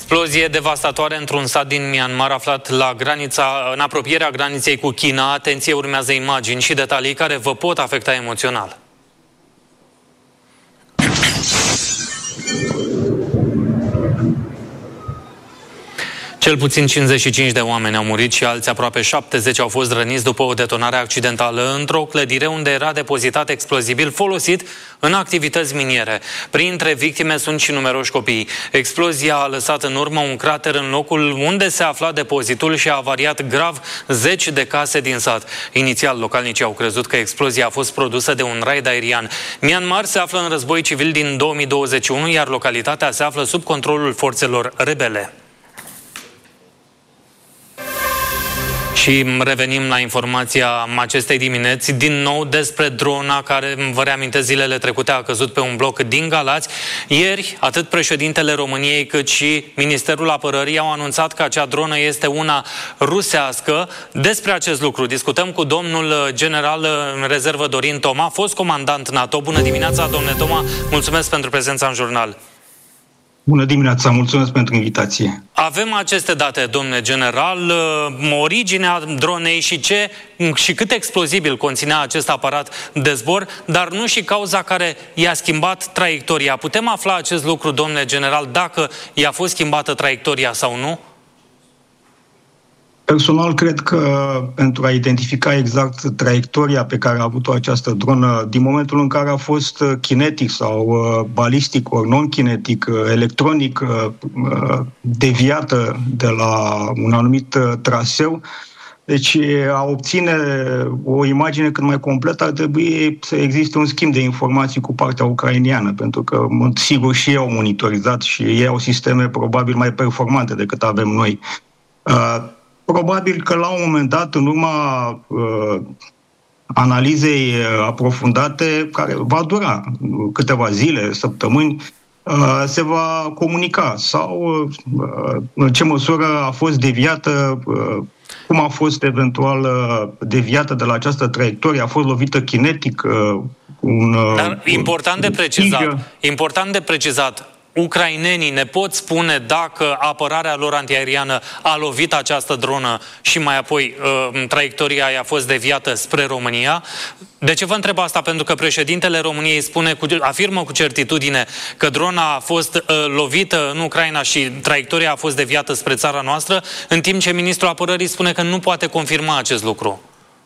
Explozie devastatoare într-un sat din Myanmar aflat la în apropierea graniței cu China. Atenție, urmează imagini și detalii care vă pot afecta emoțional. Cel puțin 55 de oameni au murit și alți aproape 70 au fost răniți după o detonare accidentală într-o clădire unde era depozitat explozibil folosit în activități miniere. Printre victime sunt și numeroși copii. Explozia a lăsat în urmă un crater în locul unde se afla depozitul și a avariat grav 10 de case din sat. Inițial, localnicii au crezut că explozia a fost produsă de un raid aerian. Myanmar se află în război civil din 2021, iar localitatea se află sub controlul forțelor rebele. Și revenim la informația acestei dimineți, din nou despre drona care, vă reamintesc, zilele trecute a căzut pe un bloc din Galați. Ieri, atât președintele României cât și Ministerul Apărării au anunțat că acea dronă este una rusească. Despre acest lucru discutăm cu domnul general în rezervă Dorin Toma, fost comandant NATO. Bună dimineața, domnule Toma, mulțumesc pentru prezența în jurnal. Bună dimineața, mulțumesc pentru invitație. Avem aceste date, domnule general, originea dronei și cât explozibil conținea acest aparat de zbor, dar nu și cauza care i-a schimbat traiectoria. Putem afla acest lucru, domnule general, dacă i-a fost schimbată traiectoria sau nu? Personal, cred că pentru a identifica exact traiectoria pe care a avut-o această dronă, din momentul în care a fost kinetic sau balistic, ori non-kinetic, electronic, deviată de la un anumit traseu, deci a obține o imagine cât mai completă ar trebui să existe un schimb de informații cu partea ucraineană, pentru că, sigur, și ei au monitorizat și ei au sisteme probabil mai performante decât avem noi. Probabil că la un moment dat, în urma analizei aprofundate, care va dura câteva zile, săptămâni, se va comunica sau în ce măsură a fost deviată, cum a fost eventual deviată de la această traiectorie, a fost lovită kinetic. Dar important de precizat, ucrainenii ne pot spune dacă apărarea lor antiaeriană a lovit această dronă și mai apoi traiectoria a fost deviată spre România? De ce vă întreb asta? Pentru că președintele României afirmă cu certitudine că drona a fost lovită în Ucraina și traiectoria a fost deviată spre țara noastră, în timp ce ministrul apărării spune că nu poate confirma acest lucru.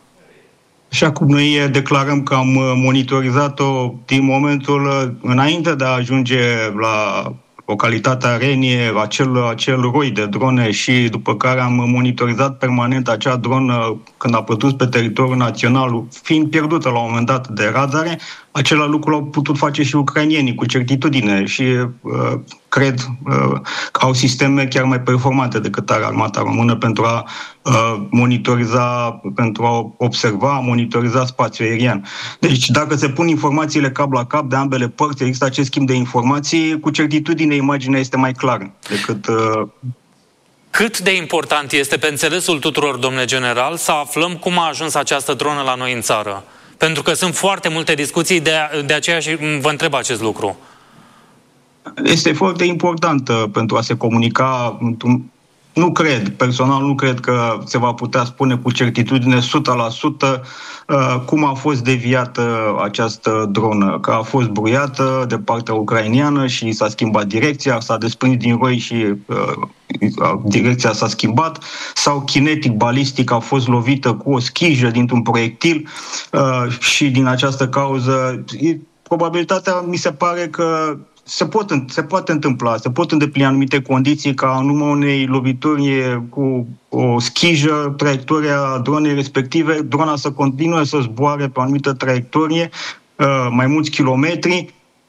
Așa cum noi declarăm că am monitorizat-o din momentul înainte de a ajunge la localitatea Renie, acel roi de drone, și după care am monitorizat permanent acea dronă când a pătruns pe teritoriul național, fiind pierdută la un moment dat de radare, același lucru l-au putut face și ucrainienii cu certitudine și cred că au sisteme chiar mai performante decât are armata română pentru a monitoriza, pentru a observa, a monitoriza spațiul aerian. Deci dacă se pun informațiile cap la cap de ambele părți, există acest schimb de informații, cu certitudine imaginea este mai clară decât... Cât de important este, pe înțelesul tuturor, domnule general, să aflăm cum a ajuns această dronă la noi în țară? Pentru că sunt foarte multe discuții, de aceea și vă întreb acest lucru. Este foarte important pentru a se comunica. Personal nu cred că se va putea spune cu certitudine 100% cum a fost deviată această dronă, că a fost bruiată de partea ucraineană și s-a schimbat direcția, s-a desprins din roi și direcția s-a schimbat, sau kinetic, balistic, a fost lovită cu o schijă dintr-un proiectil și din această cauză probabilitatea mi se pare că se poate întâmpla, se pot îndeplini anumite condiții ca în urma unei lovituri cu o schijă, traiectoria dronei respective, drona să continue să zboare pe o anumită traiectorie, mai mulți kilometri,